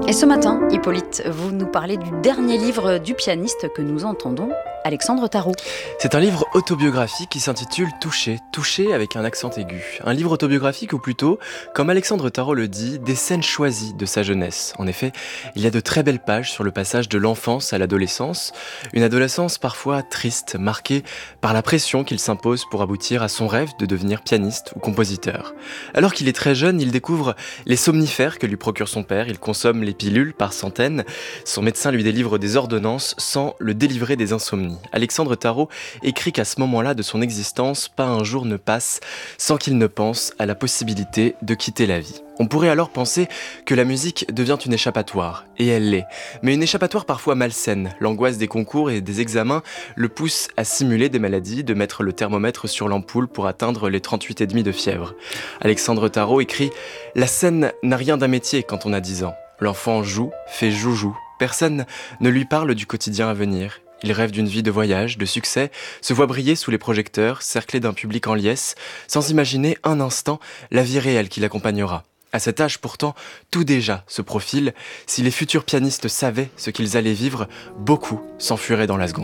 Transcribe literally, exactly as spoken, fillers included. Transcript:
Et ce matin, Hippolyte, vous nous parlez du dernier livre du pianiste que nous entendons, Alexandre Tarot. C'est un livre autobiographique qui s'intitule « Touché », touché avec un accent aigu. Un livre autobiographique ou plutôt, comme Alexandre Tarot le dit, des scènes choisies de sa jeunesse. En effet, il y a de très belles pages sur le passage de l'enfance à l'adolescence, une adolescence parfois triste, marquée par la pression qu'il s'impose pour aboutir à son rêve de devenir pianiste ou compositeur. Alors qu'il est très jeune, il découvre les somnifères que lui procure son père, il consomme les pilules par centaines, son médecin lui délivre des ordonnances sans le délivrer des insomnies. Alexandre Tarot écrit qu'à ce moment-là de son existence, pas un jour ne passe sans qu'il ne pense à la possibilité de quitter la vie. On pourrait alors penser que la musique devient une échappatoire, et elle l'est, mais une échappatoire parfois malsaine. L'angoisse des concours et des examens le pousse à simuler des maladies, de mettre le thermomètre sur l'ampoule pour atteindre les trente-huit virgule cinq de fièvre. Alexandre Tarot écrit « La scène n'a rien d'un métier quand on a dix ans. L'enfant joue, fait joujou. Personne ne lui parle du quotidien à venir. Il rêve d'une vie de voyage, de succès, se voit briller sous les projecteurs, cerclé d'un public en liesse, sans imaginer un instant la vie réelle qui l'accompagnera. À cet âge pourtant, tout déjà se profile. Si les futurs pianistes savaient ce qu'ils allaient vivre, beaucoup s'enfuiraient dans la seconde. »